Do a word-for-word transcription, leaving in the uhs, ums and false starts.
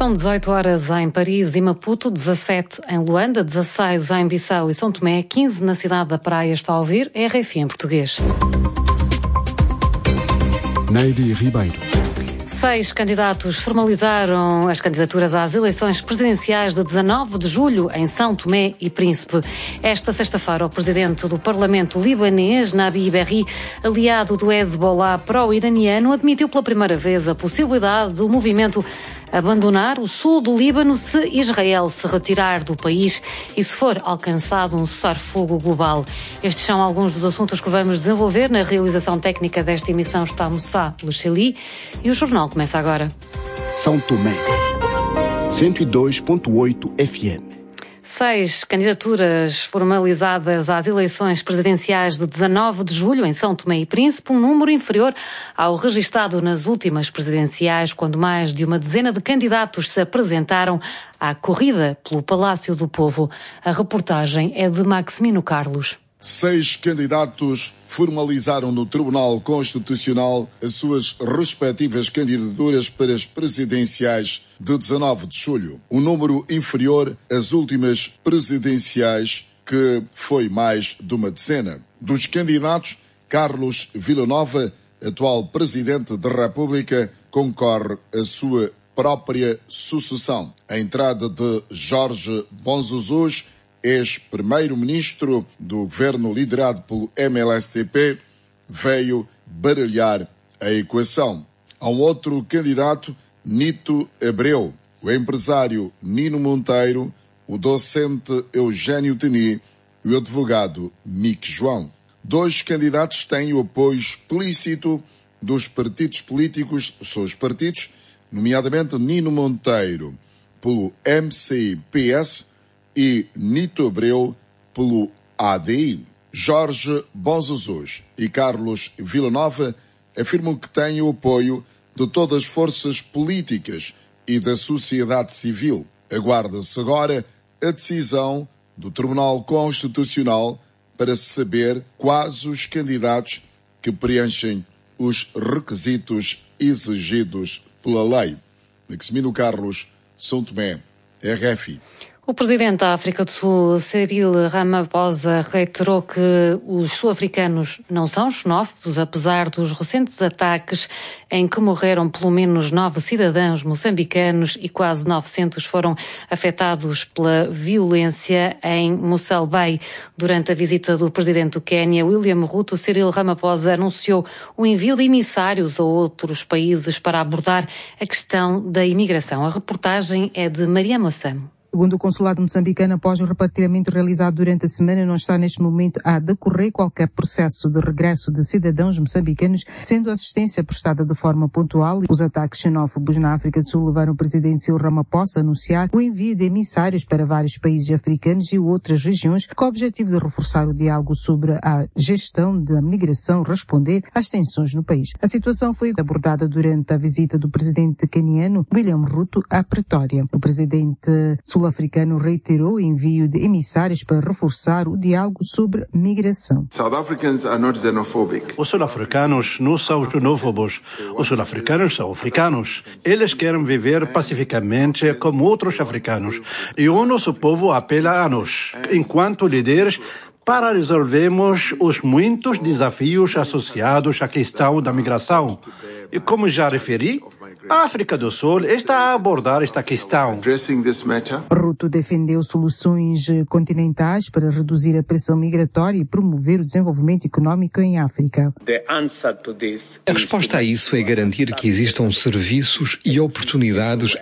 São dezoito horas em Paris e Maputo, dezassete em Luanda, dezasseis em Bissau e São Tomé, quinze na cidade da Praia. Está a ouvir R F I em português. Neide Ribeiro. Seis candidatos formalizaram as candidaturas às eleições presidenciais de dezanove de julho em São Tomé e Príncipe. Esta sexta-feira, o presidente do Parlamento libanês, Nabi Berri, aliado do Hezbollah pró-iraniano, admitiu pela primeira vez a possibilidade do movimento abandonar o sul do Líbano se Israel se retirar do país e se for alcançado um cessar-fogo global. Estes são alguns dos assuntos que vamos desenvolver. Na realização técnica desta emissão está Moussa Lecheli e o jornal começa agora. São Tomé, cento e dois ponto oito F M. Seis candidaturas formalizadas às eleições presidenciais de dezanove de julho em São Tomé e Príncipe, um número inferior ao registado nas últimas presidenciais, quando mais de uma dezena de candidatos se apresentaram à corrida pelo Palácio do Povo. A reportagem é de Maximino Carlos. Seis candidatos formalizaram no Tribunal Constitucional as suas respectivas candidaturas para as presidenciais de dezanove de julho. Um número inferior às últimas presidenciais, que foi mais de uma dezena. Dos candidatos, Carlos Villanova, atual Presidente da República, concorre à sua própria sucessão. A entrada de Jorge Bonzuzuz, ex-primeiro-ministro do governo liderado pelo M L S T P, veio baralhar a equação. Há um outro candidato, Nito Abreu, o empresário Nino Monteiro, o docente Eugênio Teni e o advogado Nick João. Dois candidatos têm o apoio explícito dos partidos políticos, dos seus partidos, nomeadamente Nino Monteiro pelo M C P S e Nito Abreu pelo A D I. Jorge Bonzuzuz e Carlos Villanova afirmam que têm o apoio de todas as forças políticas e da sociedade civil. Aguarda-se agora a decisão do Tribunal Constitucional para saber quais os candidatos que preenchem os requisitos exigidos pela lei. Maximino Carlos, São Tomé, R F I. O presidente da África do Sul, Cyril Ramaphosa, reiterou que os sul-africanos não são xenófobos, apesar dos recentes ataques em que morreram pelo menos nove cidadãos moçambicanos e quase novecentos foram afetados pela violência em Mossel Bay. Durante a visita do presidente do Quênia, William Ruto, Cyril Ramaphosa anunciou o envio de emissários a outros países para abordar a questão da imigração. A reportagem é de Maria Moçamo. Segundo o consulado moçambicano, após o repatriamento realizado durante a semana, não está neste momento a decorrer qualquer processo de regresso de cidadãos moçambicanos, sendo a assistência prestada de forma pontual. Os ataques xenófobos na África do Sul levaram o presidente Cyril Ramaphosa a anunciar o envio de emissários para vários países africanos e outras regiões, com o objetivo de reforçar o diálogo sobre a gestão da migração, responder às tensões no país. A situação foi abordada durante a visita do presidente queniano William Ruto à Pretória. O presidente sul sul-africano reiterou o envio de emissários para reforçar o diálogo sobre migração. South Africans are not xenophobic. Os sul-africanos não são xenófobos. Os sul-africanos são africanos. Eles querem viver pacificamente como outros africanos. E o nosso povo apela a nós, enquanto líderes, para resolvermos os muitos desafios associados à questão da migração. E como já referi, a África do Sul está a abordar esta questão. Ruto defendeu soluções continentais para reduzir a pressão migratória e promover o desenvolvimento econômico em África. A resposta a isso é garantir que existam serviços e oportunidades